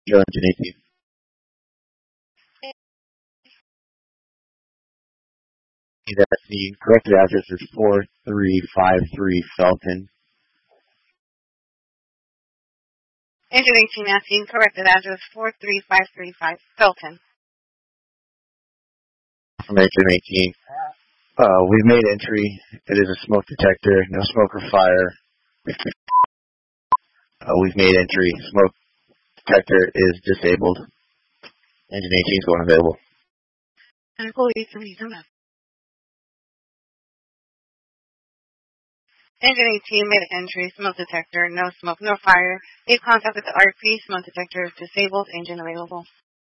Joe Engine 18. That's the corrected address is 4353 Felton. Engine 18 asking corrected address 43535 Felton. From Engine 18. We've made entry. It is a smoke detector. No smoke or fire. We've made entry. Smoke detector is disabled. Engine 18 is going available. And police reason. Engine 18 made entry. Smoke detector. No smoke, no fire. They've contacted the RP. Smoke detector is disabled. Engine available.